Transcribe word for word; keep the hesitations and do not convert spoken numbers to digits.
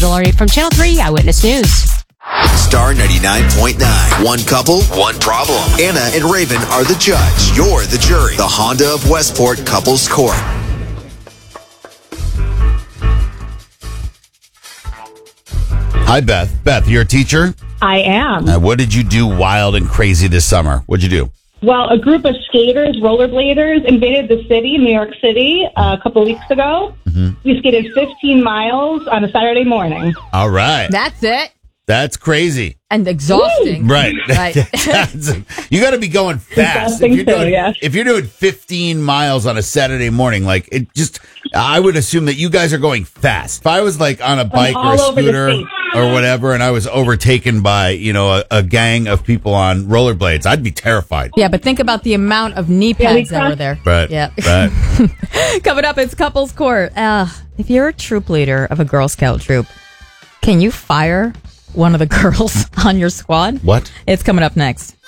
From Channel three Eyewitness News. Star ninety-nine point nine. One couple, one problem. Anna and Raven are the judge. You're the jury. The Honda of Westport Couples Court. Hi, Beth. Beth, you're a teacher? I am. Uh, what did you do wild and crazy this summer? What'd you do? Well, a group of skaters, rollerbladers, invaded the city, New York City, uh, a couple weeks ago. Mm-hmm. We skated fifteen miles on a Saturday morning. All right. That's it. That's crazy. And exhausting. Woo! Right. Right. You got to be going fast. If you're, too, doing, yeah. if you're doing fifteen miles on a Saturday morning, like it just, I would assume that you guys are going fast. If I was like on a bike or a scooter or whatever, and I was overtaken by, you know, a, a gang of people on rollerblades, I'd be terrified. Yeah, but think about the amount of knee Yeah, we pads that were there. Right. Yeah. Right. Coming up, it's Couples Court. Uh, if you're a troop leader of a Girl Scout troop, can you fire one of the girls on your squad? What? It's coming up next.